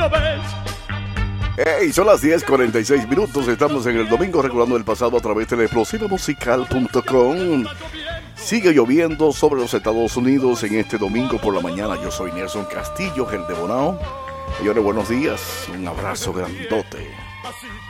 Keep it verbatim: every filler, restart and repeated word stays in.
Hey, son las diez cuarenta y seis minutos. Estamos en el domingo recordando el pasado a través de explosiva musical punto com. Sigue lloviendo sobre los Estados Unidos en este domingo por la mañana. Yo soy Nelson Castillo, el de Bonao. Señores, buenos días. Un abrazo grandote.